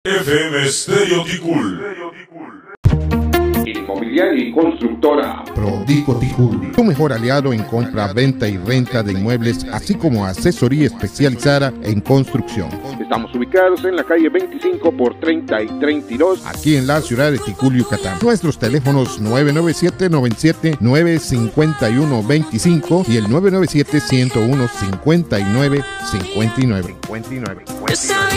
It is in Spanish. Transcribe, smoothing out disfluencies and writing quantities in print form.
FM Estéreo Ticul. Inmobiliaria y constructora Prodico Ticul, tu mejor aliado en compra, venta y renta de inmuebles, así como asesoría especializada en construcción. Estamos ubicados en la calle 25 por 30 y 32, aquí en la ciudad de Ticul, Yucatán. Nuestros teléfonos 997-97-951-25 y el 997-101-5959.